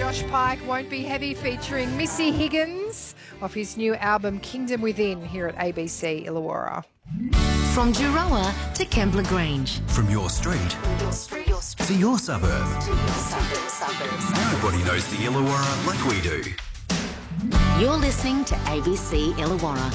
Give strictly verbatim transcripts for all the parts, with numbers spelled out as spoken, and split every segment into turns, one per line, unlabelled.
Josh Pike won't be heavy, featuring Missy Higgins off his new album Kingdom Within here at A B C Illawarra.
From Juroa to Kembla Grange.
From your street,
Your street, your street.
to your suburb.
To your suburb, suburbs.
Nobody knows the Illawarra like we do.
You're listening to A B C Illawarra.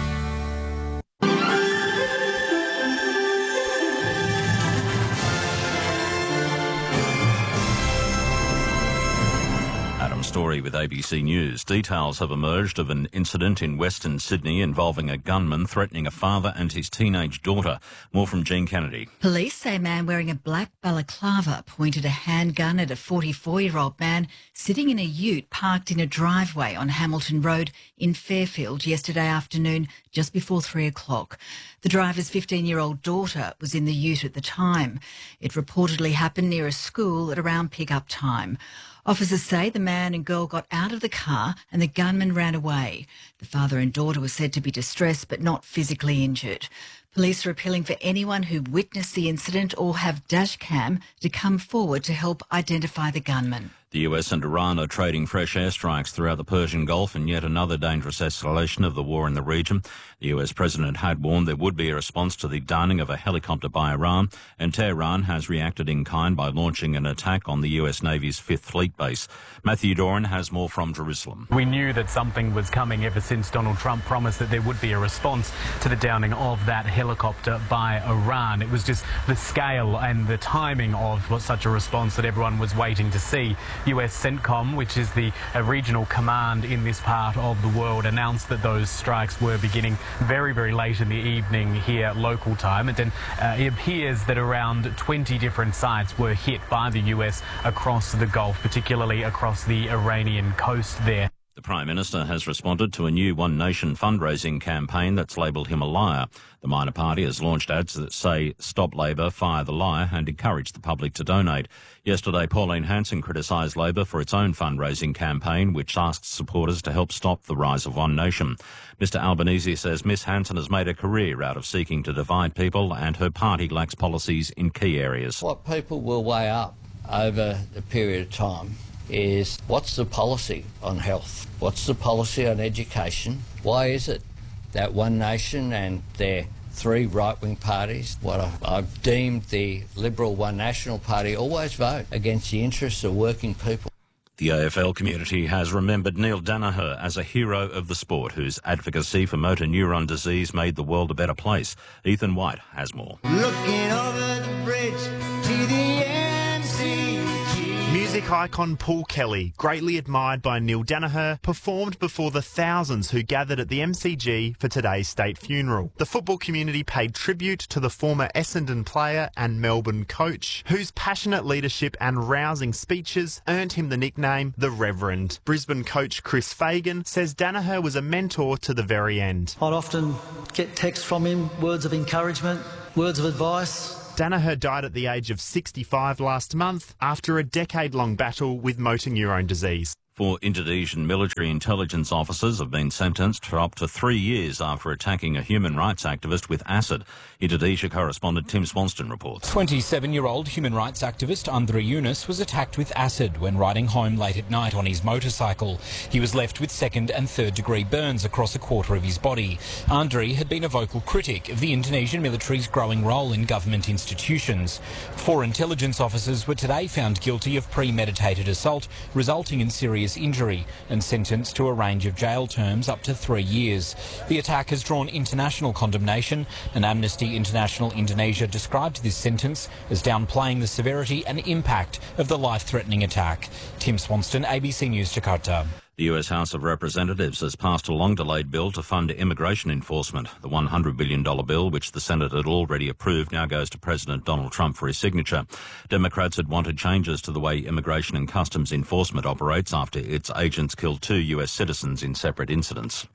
Story with A B C News. Details have emerged of an incident in Western Sydney involving a gunman threatening a father and his teenage daughter. More from Jean Kennedy.
Police say a man wearing a black balaclava pointed a handgun at a forty-four-year-old man sitting in a ute parked in a driveway on Hamilton Road in Fairfield yesterday afternoon, just before three o'clock. The driver's fifteen-year-old daughter was in the ute at the time. It reportedly happened near a school at around pick-up time. Officers say the man and girl got out of the car and the gunman ran away. The father and daughter were said to be distressed but not physically injured. Police are appealing for anyone who witnessed the incident or have dash cam to come forward to help identify the gunman.
The U S and Iran are trading fresh airstrikes throughout the Persian Gulf in yet another dangerous escalation of the war in the region. The U S President had warned there would be a response to the downing of a helicopter by Iran, and Tehran has reacted in kind by launching an attack on the U S Navy's Fifth Fleet base. Matthew Doran has more from Jerusalem.
We knew that something was coming ever since Donald Trump promised that there would be a response to the downing of that helicopter by Iran. It was just the scale and the timing of such a response that everyone was waiting to see. U S CENTCOM, which is the uh, regional command in this part of the world, announced that those strikes were beginning very, very late in the evening here local time. And then uh, it appears that around twenty different sites were hit by the U S across the Gulf, particularly across the Iranian coast there.
The Prime Minister has responded to a new One Nation fundraising campaign that's labelled him a liar. The minor party has launched ads that say "Stop Labor, Fire the Liar" and encourage the public to donate. Yesterday, Pauline Hanson criticised Labor for its own fundraising campaign, which asks supporters to help stop the rise of One Nation. Mister Albanese says Miss Hanson has made a career out of seeking to divide people, and her party lacks policies in key areas.
What people will weigh up over a period of time is what's the policy on health? What's the policy on education? Why is it that One Nation and their three right-wing parties, what I've deemed the Liberal One National Party, always vote against the interests of working people?
The A F L community has remembered Neil Danaher as a hero of the sport whose advocacy for motor neuron disease made the world a better place. Ethan White has more.
Looking over the bridge to the M C G. Music icon Paul Kelly, greatly admired by Neil Danaher, performed before the thousands who gathered at the M C G for today's state funeral. The football community paid tribute to the former Essendon player and Melbourne coach, whose passionate leadership and rousing speeches earned him the nickname The Reverend. Brisbane coach Chris Fagan says Danaher was a mentor to the very end.
I'd often get texts from him, words of encouragement, words of advice.
Danaher died at the age of sixty-five last month after a decade-long battle with motor neurone disease.
Four Indonesian military intelligence officers have been sentenced for up to three years after attacking a human rights activist with acid. Indonesia correspondent Tim Swanston reports.
twenty-seven-year-old human rights activist Andre Yunus was attacked with acid when riding home late at night on his motorcycle. He was left with second and third degree burns across a quarter of his body. Andre had been a vocal critic of the Indonesian military's growing role in government institutions. Four intelligence officers were today found guilty of premeditated assault, resulting in serious injury, and sentenced to a range of jail terms up to three years. The attack has drawn international condemnation, and Amnesty International Indonesia described this sentence as downplaying the severity and impact of the life-threatening attack. Tim Swanston, A B C News, Jakarta.
The U S House of Representatives has passed a long-delayed bill to fund immigration enforcement. The one hundred billion dollars bill, which the Senate had already approved, now goes to President Donald Trump for his signature. Democrats had wanted changes to the way Immigration and Customs Enforcement operates after its agents killed two U S citizens in separate incidents.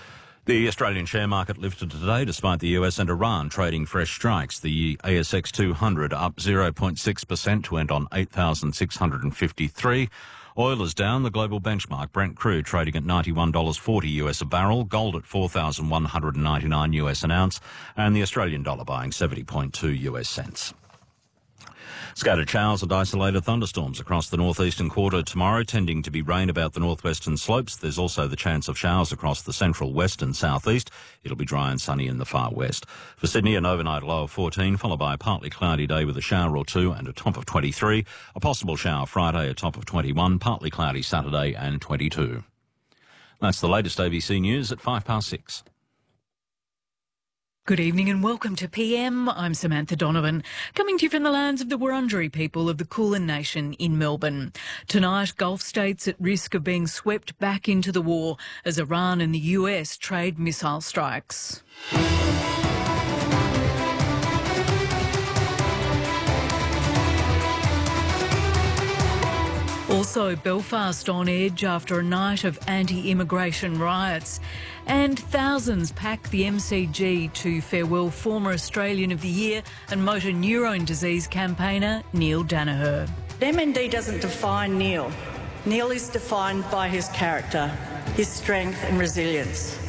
The Australian share market lifted today despite the U S and Iran trading fresh strikes. The A S X two hundred up zero point six percent to end on eight thousand six hundred fifty-three. Oil is down. The global benchmark Brent crude trading at ninety-one dollars forty U S a barrel, gold at four thousand one hundred ninety-nine U S an ounce, and the Australian dollar buying seventy point two U S cents. Scattered showers and isolated thunderstorms across the northeastern quarter tomorrow, tending to be rain about the northwestern slopes. There's also the chance of showers across the central west and southeast. It'll be dry and sunny in the far west. For Sydney, an overnight low of fourteen, followed by a partly cloudy day with a shower or two and a top of twenty-three. A possible shower Friday, a top of twenty-one, partly cloudy Saturday and twenty-two. That's the latest A B C News at five past six.
Good evening and welcome to P M. I'm Samantha Donovan, coming to you from the lands of the Wurundjeri people of the Kulin Nation in Melbourne. Tonight, Gulf states at risk of being swept back into the war as Iran and the U S trade missile strikes. Also, Belfast on edge after a night of anti-immigration riots. And thousands pack the M C G to farewell former Australian of the Year and motor neurone disease campaigner Neil Danaher.
M N D doesn't define Neil. Neil is defined by his character, his strength and resilience.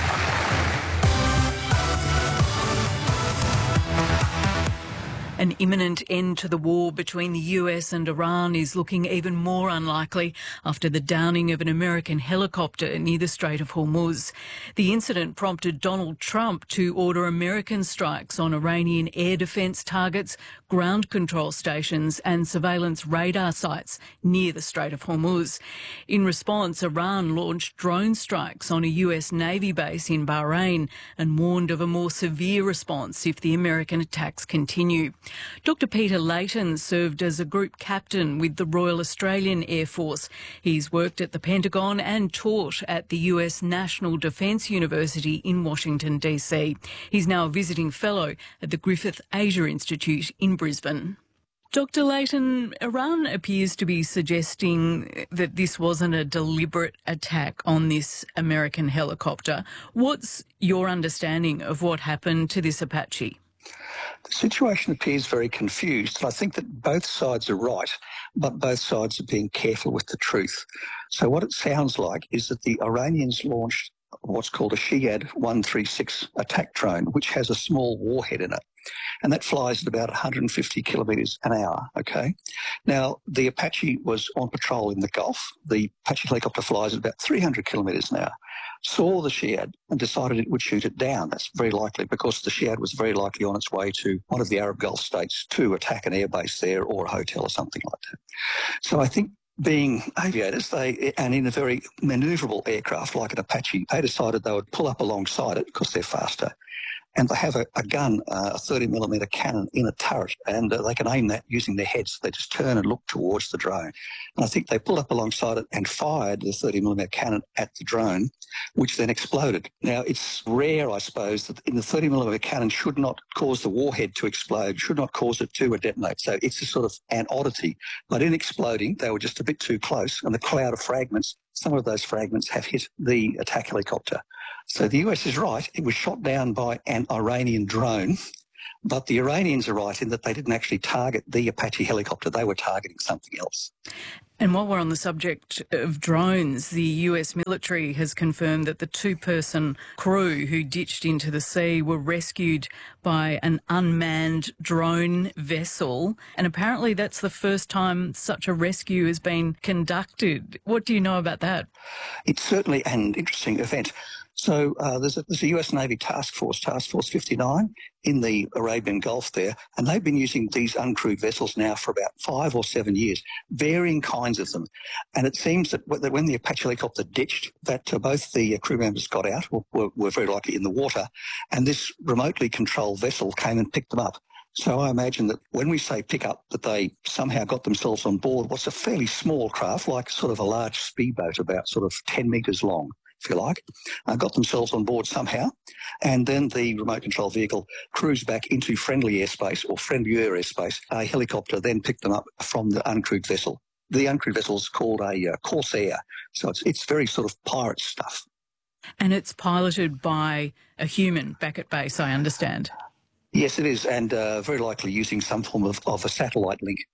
An imminent end to the war between the U S and Iran is looking even more unlikely after the downing of an American helicopter near the Strait of Hormuz. The incident prompted Donald Trump to order American strikes on Iranian air defence targets, ground control stations and surveillance radar sites near the Strait of Hormuz. In response, Iran launched drone strikes on a U S Navy base in Bahrain and warned of a more severe response if the American attacks continue. Doctor Peter Layton served as a group captain with the Royal Australian Air Force. He's worked at the Pentagon and taught at the U S National Defence University in Washington, D C. He's now a visiting fellow at the Griffith Asia Institute in Brisbane. Doctor Layton, Iran appears to be suggesting that this wasn't a deliberate attack on this American helicopter. What's your understanding of what happened to this Apache?
The situation appears very confused, and I think that both sides are right, but both sides are being careful with the truth. So what it sounds like is that the Iranians launched what's called a Shiad one thirty-six attack drone, which has a small warhead in it. And that flies at about one hundred fifty kilometres an hour, okay? Now, the Apache was on patrol in the Gulf. The Apache helicopter flies at about three hundred kilometres an hour, saw the Shiad and decided it would shoot it down. That's very likely because the Shiad was very likely on its way to one of the Arab Gulf states to attack an airbase there or a hotel or something like that. So I think being aviators, they and in a very manoeuvrable aircraft like an Apache, they decided they would pull up alongside it because they're faster. And they have a, a gun, uh, a thirty millimetre cannon in a turret, and uh, they can aim that using their heads. They just turn and look towards the drone. And I think they pulled up alongside it and fired the thirty millimetre cannon at the drone, which then exploded. Now, it's rare, I suppose, that in the thirty millimetre cannon should not cause the warhead to explode, should not cause it to detonate. So it's a sort of an oddity. But in exploding, they were just a bit too close, and the cloud of fragments, some of those fragments have hit the attack helicopter. So the U S is right. It was shot down by an Iranian drone, but the Iranians are right in that they didn't actually target the Apache helicopter. They were targeting something else.
And while we're on the subject of drones, the U S military has confirmed that the two-person crew who ditched into the sea were rescued by an unmanned drone vessel. And apparently that's the first time such a rescue has been conducted. What do you know about that?
It's certainly an interesting event. So uh, there's, a, there's a U S Navy task force, Task Force fifty-nine, in the Arabian Gulf there, and they've been using these uncrewed vessels now for about five or seven years, varying kinds of them. And it seems that when the Apache helicopter ditched, that uh, both the crew members got out, or were, were very likely in the water, and this remotely controlled vessel came and picked them up. So I imagine that when we say pick up, that they somehow got themselves on board what's a fairly small craft, like sort of a large speedboat, about sort of ten metres long, if you like, uh, got themselves on board somehow, and then the remote control vehicle cruised back into friendly airspace or friendlier airspace. A helicopter then picked them up from the uncrewed vessel. The uncrewed vessel is called a uh, Corsair, so it's, it's very sort of pirate stuff.
And it's piloted by a human back at base, I understand.
Yes, it is, and uh, very likely using some form of, of a satellite link.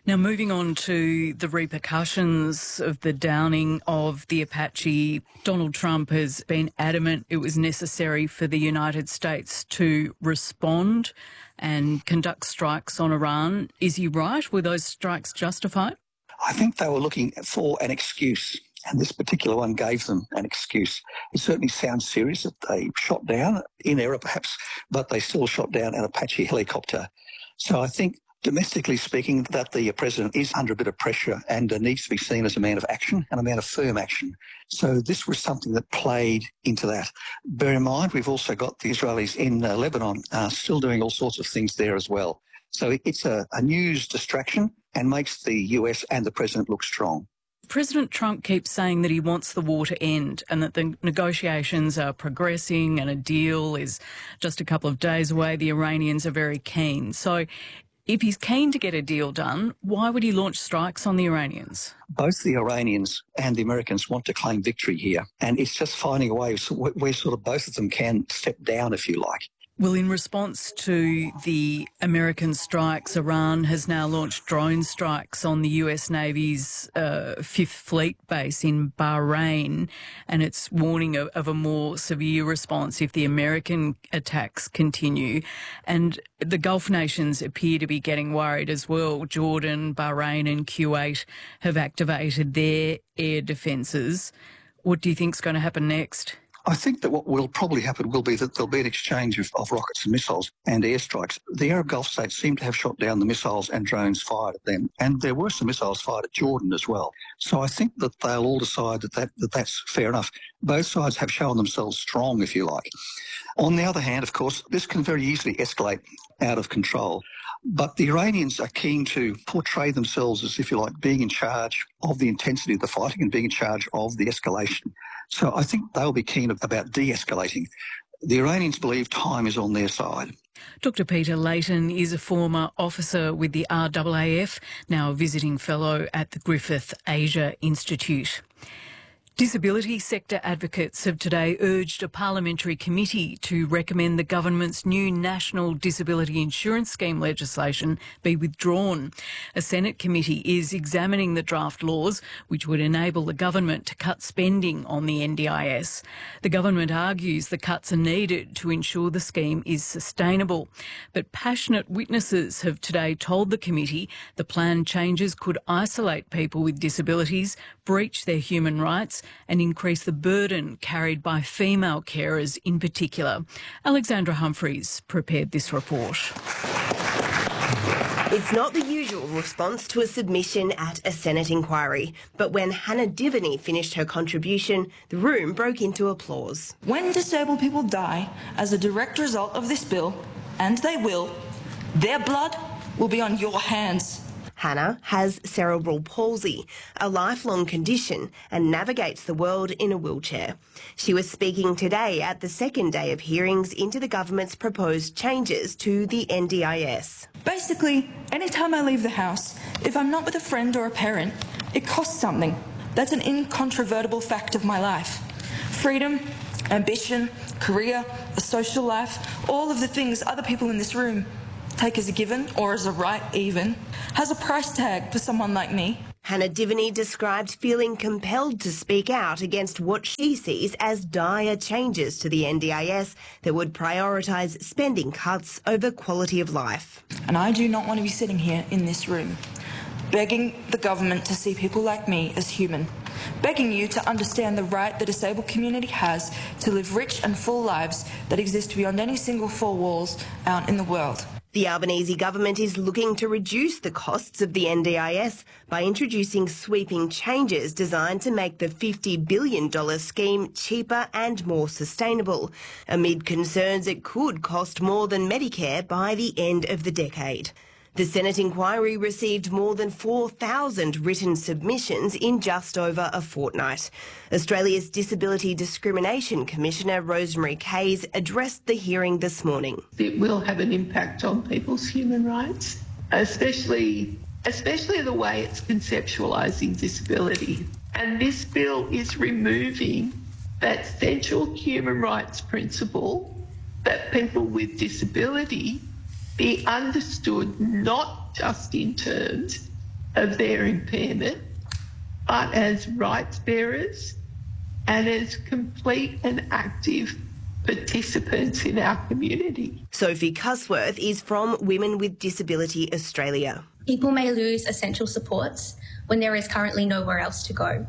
Now, moving on to the repercussions of the downing of the Apache, Donald Trump has been adamant it was necessary for the United States to respond and conduct strikes on Iran. Is he right? Were those strikes justified?
I think they were looking for an excuse, and this particular one gave them an excuse. It certainly sounds serious that they shot down, in error perhaps, but they still shot down an Apache helicopter. So I think, domestically speaking, that the president is under a bit of pressure and uh, needs to be seen as a man of action and a man of firm action. So this was something that played into that. Bear in mind, we've also got the Israelis in uh, Lebanon uh, still doing all sorts of things there as well. So it's a, a news distraction and makes the U S and the president look strong.
President Trump keeps saying that he wants the war to end and that the negotiations are progressing and a deal is just a couple of days away. The Iranians are very keen. So if he's keen to get a deal done, why would he launch strikes on the Iranians?
Both the Iranians and the Americans want to claim victory here, and it's just finding a way where sort of both of them can step down, if you like.
Well, in response to the American strikes, Iran has now launched drone strikes on the U S Navy's uh, Fifth Fleet base in Bahrain, and it's warning of, of a more severe response if the American attacks continue. And the Gulf nations appear to be getting worried as well. Jordan, Bahrain and Kuwait have activated their air defences. What do you think is going to happen next?
I think that what will probably happen will be that there'll be an exchange of, of rockets and missiles and airstrikes. The Arab Gulf states seem to have shot down the missiles and drones fired at them, and there were some missiles fired at Jordan as well. So I think that they'll all decide that, that, that that's fair enough. Both sides have shown themselves strong, if you like. On the other hand, of course, this can very easily escalate out of control. But the Iranians are keen to portray themselves as, if you like, being in charge of the intensity of the fighting and being in charge of the escalation. So I think they'll be keen about de-escalating. The Iranians believe time is on their side.
Doctor Peter Layton is a former officer with the R A A F, now a visiting fellow at the Griffith Asia Institute. Disability sector advocates have today urged a parliamentary committee to recommend the government's new National Disability Insurance Scheme legislation be withdrawn. A Senate committee is examining the draft laws, which would enable the government to cut spending on the N D I S. The government argues the cuts are needed to ensure the scheme is sustainable. But passionate witnesses have today told the committee the planned changes could isolate people with disabilities, breach their human rights, and increase the burden carried by female carers in particular. Alexandra Humphreys prepared this report.
It's not the usual response to a submission at a Senate inquiry, but when Hannah Divany finished her contribution, the room broke into applause.
When disabled people die as a direct result of this bill, and they will, their blood will be on your hands.
Hannah has cerebral palsy, a lifelong condition, and navigates the world in a wheelchair. She was speaking today at the second day of hearings into the government's proposed changes to the N D I S.
Basically, anytime I leave the house, if I'm not with a friend or a parent, it costs something. That's an incontrovertible fact of my life. Freedom, ambition, career, a social life, all of the things other people in this room take as a given or as a right even, has a price tag for someone like me.
Hannah Divany described feeling compelled to speak out against what she sees as dire changes to the N D I S that would prioritise spending cuts over quality of life.
And I do not want to be sitting here in this room, begging the government to see people like me as human, begging you to understand the right the disabled community has to live rich and full lives that exist beyond any single four walls out in the world.
The Albanese government is looking to reduce the costs of the N D I S by introducing sweeping changes designed to make the fifty billion dollars scheme cheaper and more sustainable, amid concerns it could cost more than Medicare by the end of the decade. The Senate inquiry received more than four thousand written submissions in just over a fortnight. Australia's Disability Discrimination Commissioner Rosemary Case addressed the hearing this morning.
It will have an impact on people's human rights, especially, especially the way it's conceptualising disability. And this bill is removing that central human rights principle that people with disability be understood not just in terms of their impairment, but as rights bearers and as complete and active participants in our community.
Sophie Cusworth is from Women with Disability Australia.
People may lose essential supports when there is currently nowhere else to go.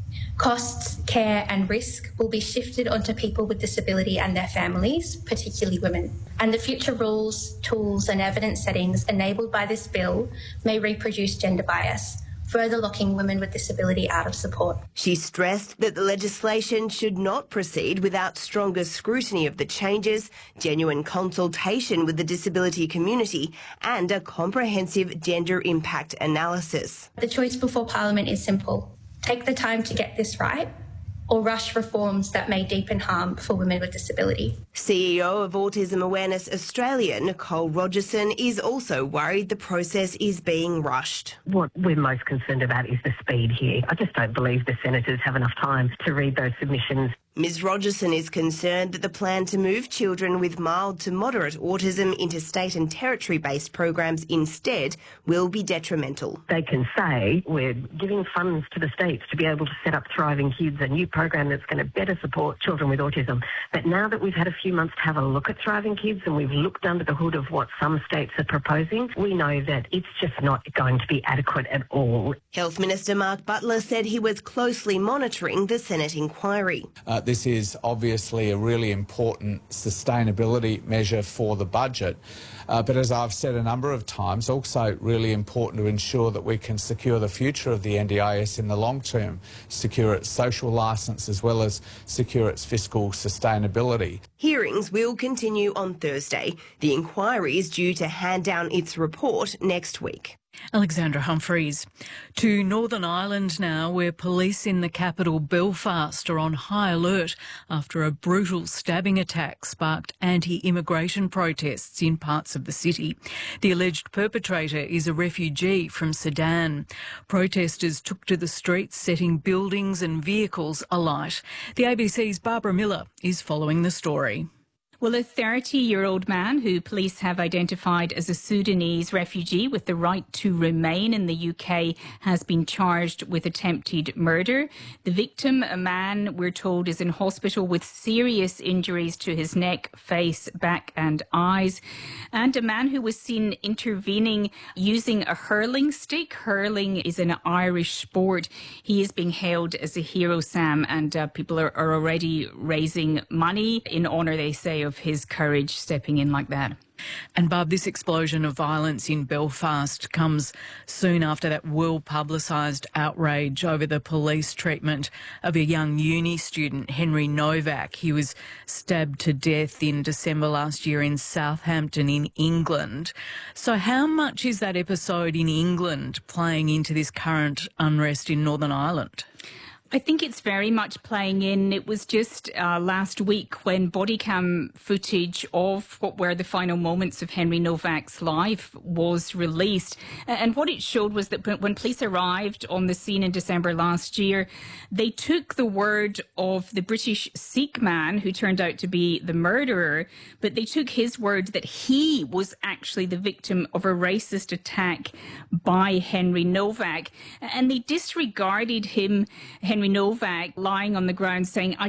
Costs, care and risk will be shifted onto people with disability and their families, particularly women. And the future rules, tools and evidence settings enabled by this bill may reproduce gender bias, further locking women with disability out of support.
She stressed that the legislation should not proceed without stronger scrutiny of the changes, genuine consultation with the disability community and a comprehensive gender impact analysis.
The choice before Parliament is simple. Take the time to get this right, or rush reforms that may deepen harm for women with disability.
C E O of Autism Awareness Australia, Nicole Rogerson, is also worried the process is being rushed.
What we're most concerned about is the speed here. I just don't believe the senators have enough time to read those submissions.
Ms Rogerson is concerned that the plan to move children with mild to moderate autism into state and territory-based programs instead will be detrimental.
They can say we're giving funds to the states to be able to set up Thriving Kids, a new program that's going to better support children with autism. But now that we've had a few months to have a look at Thriving Kids and we've looked under the hood of what some states are proposing, we know that it's just not going to be adequate at all.
Health Minister Mark Butler said he was closely monitoring the Senate inquiry.
Uh, This is obviously a really important sustainability measure for the budget. Uh, but as I've said a number of times, also really important to ensure that we can secure the future of the N D I S in the long term, secure its social licence as well as secure its fiscal sustainability.
Hearings will continue on Thursday. The inquiry is due to hand down its report next week.
Alexandra Humphreys. To Northern Ireland now, where police in the capital Belfast are on high alert after a brutal stabbing attack sparked anti-immigration protests in parts of the city. The alleged perpetrator is a refugee from Sudan. Protesters took to the streets, setting buildings and vehicles alight. The A B C's Barbara Miller is following the story.
Well, a thirty-year-old man who police have identified as a Sudanese refugee with the right to remain in the U K has been charged with attempted murder. The victim, a man we're told is in hospital with serious injuries to his neck, face, back and eyes. And a man who was seen intervening using a hurling stick. Hurling is an Irish sport. He is being hailed as a hero, Sam, and uh, people are, are already raising money in honour, they say, of his courage stepping in like that.
And Barb, this explosion of violence in Belfast comes soon after that well-publicised outrage over the police treatment of a young uni student, Henry Novak. He was stabbed to death in December last year in Southampton in England. So how much is that episode in England playing into this current unrest in Northern Ireland?
I think it's very much playing in. It was just uh, last week when body cam footage of what were the final moments of Henry Novak's life was released. And what it showed was that when police arrived on the scene in December last year, they took the word of the British Sikh man who turned out to be the murderer, but they took his word that he was actually the victim of a racist attack by Henry Novak. And they disregarded him, Henry Novak, lying on the ground saying, "I